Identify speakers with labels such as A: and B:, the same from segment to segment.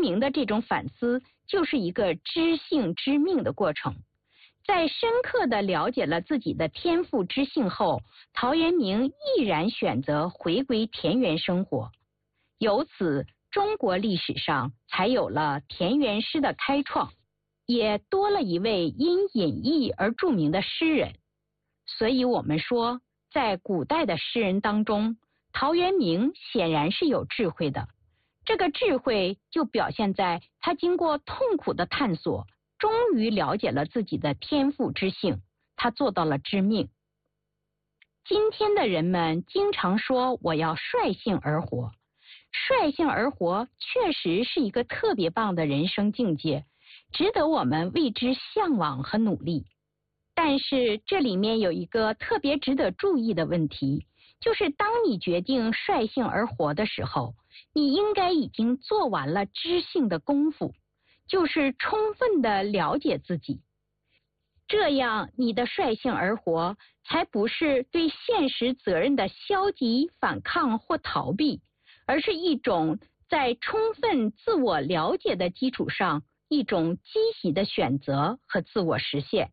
A: 明的这种反思就是一个知性知命的过程。在深刻地了解了自己的天赋知性后，陶渊明毅然选择回归田园生活，由此中国历史上才有了田园诗的开创，也多了一位因隐逸而著名的诗人。所以我们说，在古代的诗人当中，陶渊明显然是有智慧的。这个智慧就表现在他经过痛苦的探索，终于了解了自己的天赋知性，他做到了知命。今天的人们经常说我要率性而活，率性而活确实是一个特别棒的人生境界，值得我们为之向往和努力。但是这里面有一个特别值得注意的问题，就是当你决定率性而活的时候，你应该已经做完了知性的功夫，就是充分的了解自己。这样你的率性而活才不是对现实责任的消极反抗或逃避，而是一种在充分自我了解的基础上一种积极的选择和自我实现。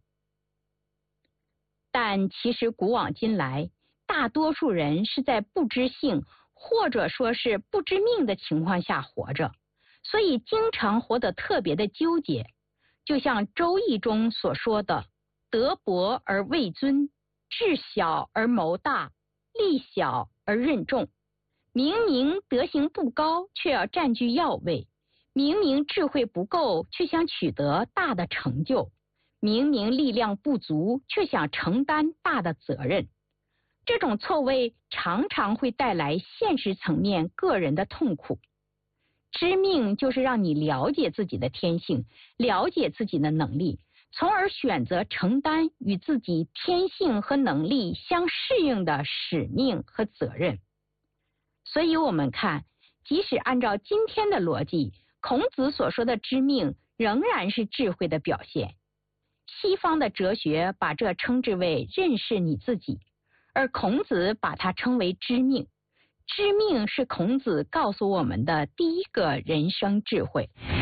A: 但其实古往今来，大多数人是在不知性或者说是不知命的情况下活着，所以经常活得特别的纠结。就像《周易》中所说的，德薄而位尊，智小而谋大，力小而任重。明明德行不高，却要占据要位；明明智慧不够，却想取得大的成就；明明力量不足，却想承担大的责任。这种错位常常会带来现实层面个人的痛苦。知命就是让你了解自己的天性，了解自己的能力，从而选择承担与自己天性和能力相适应的使命和责任。所以我们看，即使按照今天的逻辑，孔子所说的知命仍然是智慧的表现。西方的哲学把这称之为认识你自己，而孔子把它称为知命。知命是孔子告诉我们的第一个人生智慧。